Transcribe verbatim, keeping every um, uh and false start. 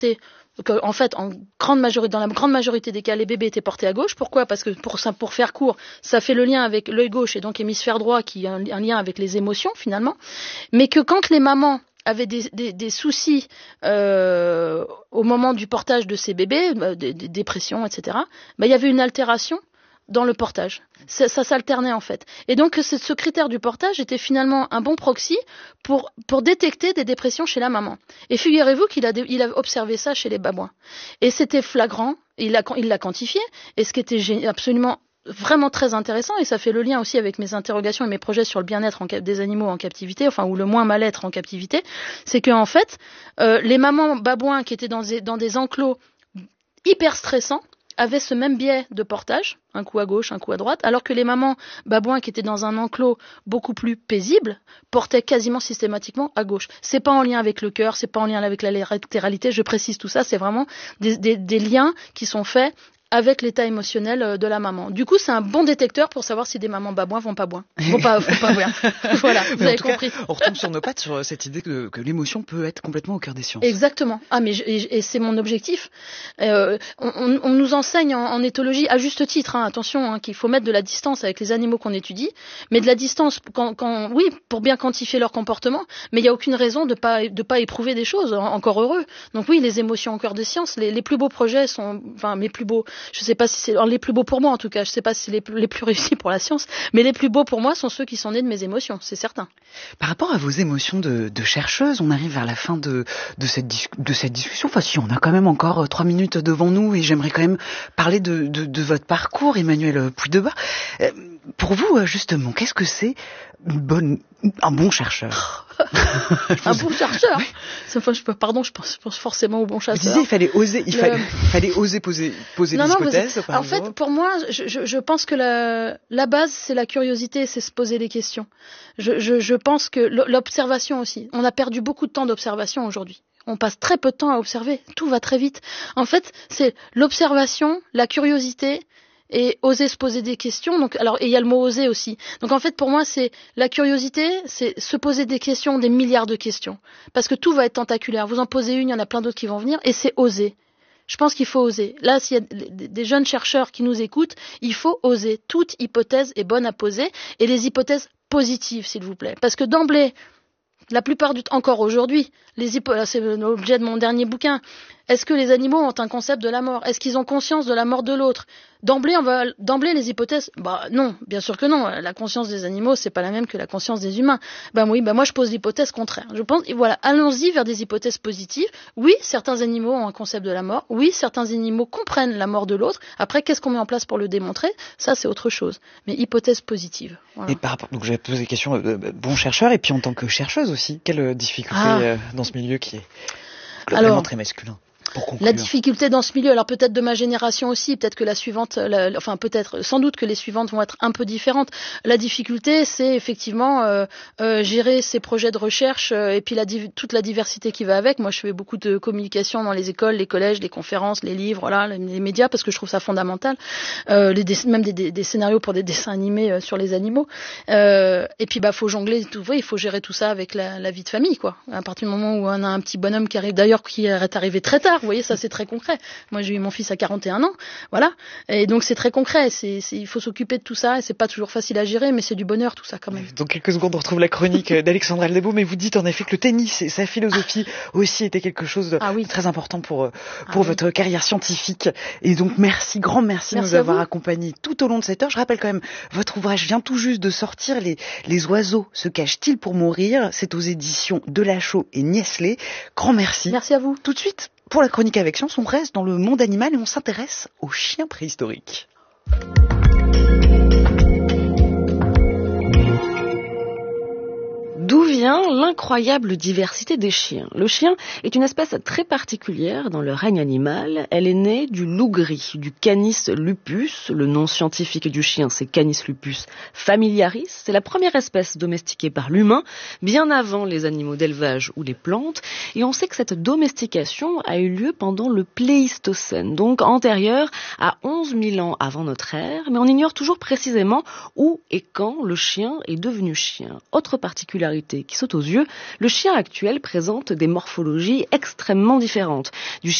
que, en fait, en grande majorité, dans la grande majorité des cas, les bébés étaient portés à gauche. Pourquoi ? Parce que pour, ça, pour faire court, ça fait le lien avec l'œil gauche et donc hémisphère droit qui a un, un lien avec les émotions finalement. Mais que quand les mamans avaient des, des, des soucis euh, au moment du portage de ces bébés, des, des dépressions, et cetera, ben, il y avait une altération dans le portage. Ça, ça s'alternait en fait. Et donc ce, ce critère du portage était finalement un bon proxy pour, pour détecter des dépressions chez la maman. Et figurez-vous qu'il a, il a observé ça chez les babouins. Et c'était flagrant, il l'a, il l'a quantifié, et ce qui était absolument vraiment très intéressant, et ça fait le lien aussi avec mes interrogations et mes projets sur le bien-être en, des animaux en captivité, enfin ou le moins mal-être en captivité, c'est que en fait, euh, les mamans babouins qui étaient dans des, dans des enclos hyper stressants avaient ce même biais de portage, un coup à gauche, un coup à droite, alors que les mamans babouins qui étaient dans un enclos beaucoup plus paisible portaient quasiment systématiquement à gauche. C'est pas en lien avec le cœur, c'est pas en lien avec la latéralité, je précise tout ça, c'est vraiment des, des, des liens qui sont faits avec l'état émotionnel de la maman. Du coup, c'est un bon détecteur pour savoir si des mamans babouins vont pas bien. Vont pas, vont pas bien. Voilà, vous avez compris. Cas, on retombe sur nos pattes sur cette idée que, que l'émotion peut être complètement au cœur des sciences. Exactement. Ah, mais je, et, et c'est mon objectif. Euh, on, on nous enseigne en, en éthologie, à juste titre, hein, attention, hein, qu'il faut mettre de la distance avec les animaux qu'on étudie, mais de la distance, quand, quand, oui, pour bien quantifier leur comportement, mais il n'y a aucune raison de pas, de pas éprouver des choses, encore heureux. Donc oui, les émotions au cœur des sciences, les, les plus beaux projets sont, enfin, mes plus beaux, je sais pas si c'est les plus beaux pour moi en tout cas, je sais pas si c'est les, les plus réussis pour la science, mais les plus beaux pour moi sont ceux qui sont nés de mes émotions, c'est certain. Par rapport à vos émotions de, de chercheuse, on arrive vers la fin de, de, cette, de cette discussion. Enfin si, on a quand même encore trois minutes devant nous et j'aimerais quand même parler de, de, de votre parcours, Emmanuelle Puydebas. Euh, pour vous, justement, qu'est-ce que c'est une bonne, un bon chercheur? Un bon chercheur. Oui. Enfin, je, pardon, je pense, je pense forcément au bon chasseur. Vous disiez, il fallait oser, il, le... fallait, il fallait oser poser, poser non, des non, hypothèses. En fait, pour moi, je, je, je pense que la, la base, c'est la curiosité, c'est se poser des questions. Je, je, je pense que l'observation aussi. On a perdu beaucoup de temps d'observation aujourd'hui. On passe très peu de temps à observer. Tout va très vite. En fait, c'est l'observation, la curiosité et oser se poser des questions. Donc, alors, et il y a le mot oser aussi. Donc, en fait, pour moi, c'est la curiosité, c'est se poser des questions, des milliards de questions. Parce que tout va être tentaculaire. Vous en posez une, il y en a plein d'autres qui vont venir, et c'est oser. Je pense qu'il faut oser. Là, s'il y a des jeunes chercheurs qui nous écoutent, il faut oser. Toute hypothèse est bonne à poser, et les hypothèses positives, s'il vous plaît. Parce que d'emblée, la plupart du temps, encore aujourd'hui, les hypo- c'est l'objet de mon dernier bouquin. Est-ce que les animaux ont un concept de la mort? Est-ce qu'ils ont conscience de la mort de l'autre? D'emblée, on va, d'emblée, les hypothèses, bah non, bien sûr que non. La conscience des animaux, c'est pas la même que la conscience des humains. Ben oui, ben moi je pose l'hypothèse contraire. Je pense, et voilà, allons-y vers des hypothèses positives. Oui, certains animaux ont un concept de la mort. Oui, certains animaux comprennent la mort de l'autre. Après, qu'est-ce qu'on met en place pour le démontrer? Ça, c'est autre chose. Mais hypothèse positive. Voilà. Et par rapport, donc j'avais posé des questions, euh, bon chercheur, et puis en tant que chercheuse aussi, quelle difficulté ah. euh, dans ce milieu qui est globalement Alors, très masculin? La difficulté dans ce milieu, alors peut-être de ma génération aussi, peut-être que la suivante, la, enfin peut-être, sans doute que les suivantes vont être un peu différentes. La difficulté, c'est effectivement euh, euh, gérer ces projets de recherche euh, et puis la, toute la diversité qui va avec. Moi, je fais beaucoup de communication dans les écoles, les collèges, les conférences, les livres, voilà, les, les médias, parce que je trouve ça fondamental. Euh, les, même des, des, des scénarios pour des dessins animés euh, sur les animaux. Euh, et puis, bah, faut jongler, tout, ouais, il faut gérer tout ça avec la, la vie de famille, quoi. À partir du moment où on a un petit bonhomme qui arrive, d'ailleurs, qui est arrivé très tard. Vous voyez, ça c'est très concret. Moi j'ai eu mon fils à quarante et un ans, voilà. Et donc c'est très concret. C'est, c'est, il faut s'occuper de tout ça et c'est pas toujours facile à gérer, mais c'est du bonheur tout ça quand même. Dans quelques secondes on retrouve la chronique d'Alexandra Aldebo, mais vous dites en effet que le tennis et sa philosophie aussi était quelque chose de ah oui. très important pour pour ah votre oui. carrière scientifique. Et donc merci, grand merci, merci de nous avoir accompagnés tout au long de cette heure. Je rappelle quand même, votre ouvrage vient tout juste de sortir. Les les oiseaux se cachent-ils pour mourir? C'est aux éditions Delachaux et Niestlé. Grand merci. Merci à vous. Tout de suite. Pour la chronique avec science, on reste dans le monde animal et on s'intéresse aux chiens préhistoriques. D'où vient l'incroyable diversité des chiens? Le chien est une espèce très particulière dans le règne animal. Elle est née du loup gris, du Canis lupus. Le nom scientifique du chien, c'est Canis lupus familiaris. C'est la première espèce domestiquée par l'humain, bien avant les animaux d'élevage ou les plantes. Et on sait que cette domestication a eu lieu pendant le Pléistocène, donc antérieur à onze mille ans avant notre ère. Mais on ignore toujours précisément où et quand le chien est devenu chien. Autre particularité et qui saute aux yeux, le chien actuel présente des morphologies extrêmement différentes. Du